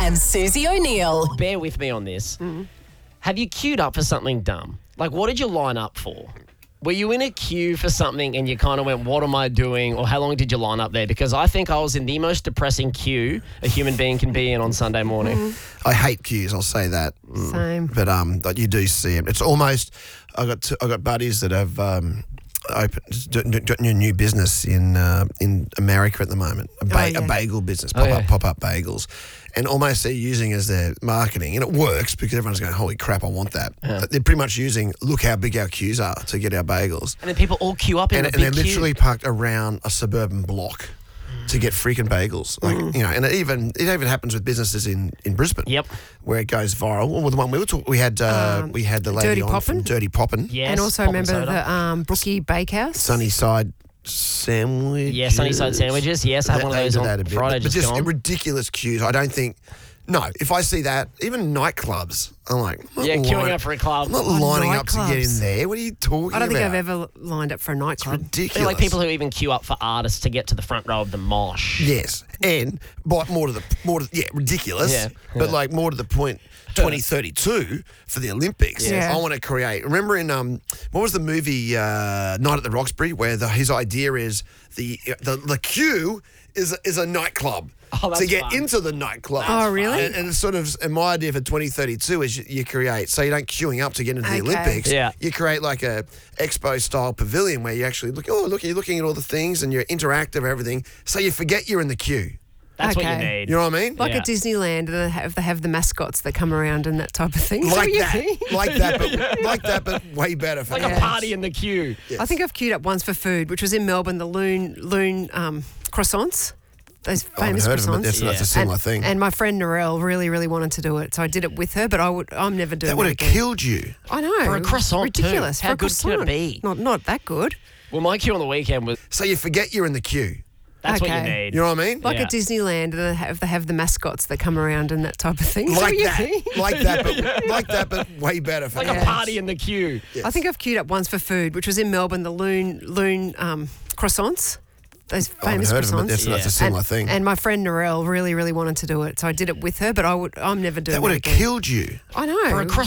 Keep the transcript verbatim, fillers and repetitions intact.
and Susie O'Neill. Bear with me on this. Mm. Have you queued up for something dumb? Like, what did you line up for? Were you in a queue for something and you kind of went, what am I doing? Or how long did you line up there? Because I think I was in the most depressing queue a human being can be in on Sunday morning. Mm. I hate queues, I'll say that. Same. But um, but you do see them. It's almost, I got t- I got buddies that have um, opened d- d- d- a new business in uh, in America at the moment, a, ba- Oh, yeah. a bagel business, Oh, pop yeah. up pop up bagels. And almost they're using as their marketing, and it works because everyone's going, holy crap, I want that. Yeah. They're pretty much using, look how big our queues are to get our bagels. And then people all queue up in And, a and big they're queue. literally parked around a suburban block to get freaking bagels. Like, you know, and it even it even happens with businesses in, in Brisbane. Yep. Where it goes viral. Well, the one we were talking, we had uh, Um, we had the lady Dirty on from Poppin'? Dirty Poppin'. Yes, and also pop and remember soda. the um, Brookie Bakehouse? Sunnyside sandwich. Yeah, Sunnyside sandwiches. Yes, I had one of They those do on that a bit. Friday But just just gone. ridiculous queues. I don't think. No, if I see that, even nightclubs, I'm like, I'm not Yeah, queuing lining- up for a club. I'm not Oh, lining up to get in nightclubs. there. What are you talking I don't think about? I've ever lined up for a nightclub. Ridiculous. They're like people who even queue up for artists to get to the front row of the mosh. Yes, and but more to the more to, yeah, ridiculous. Yeah. But like more to the point, twenty thirty-two for the Olympics. Yeah. I want to create. Remember in um, what was the movie uh, Night at the Roxbury, where the, his idea is the the the queue is a, is a nightclub. Oh, that's to get fun. into the nightclub. Oh, really? And, and it's sort of, and my idea for twenty thirty-two is you, you create, so you don't queuing up to get into the Okay. Olympics. Yeah. You create like a expo style pavilion where you actually look, oh, look, you're looking at all the things and you're interactive, everything. So you forget you're in the queue. That's what you Okay. need. You know what I mean? Like Yeah. at Disneyland, they have, they have the mascots that come around and that type of thing. Is Like what you that, think? like that, but like that, but way better. For Like us. a party in the queue. Yes. I think I've queued up once for food, which was in Melbourne, the Loon Loon um, croissants. Those I haven't famous heard of them, but croissants. that's, that's a Yeah. similar and, thing. and my friend Narelle really, really wanted to do it, so I did it with her. But I would, I'm never doing that would have again. killed you. I know For a croissant too. ridiculous. How for a good can it croissant. be? Not, not that good. Well, my queue on the weekend was, So you forget you're in the queue. that's what you Okay. need. You know what I mean? Like Yeah. at Disneyland, they have, they have the mascots that come around and that type of thing. Is that Like what you that, think? like that, but like that, but way better. For Like us. a party in the queue. I think I've queued up once for food, which was in Melbourne, the Loon Loon um, croissants. Those I haven't famous heard of them, croissants. but that's, that's a Yeah. similar and, thing. and my friend Narelle really, really wanted to do it, so I did it with her. But I would, I'm never doing that would have again. killed you. I know For a